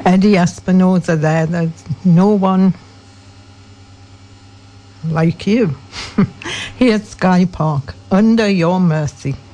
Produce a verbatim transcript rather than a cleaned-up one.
Eddie Espinosa there. There's no one like you. Here's Sky Park, Under Your Mercy.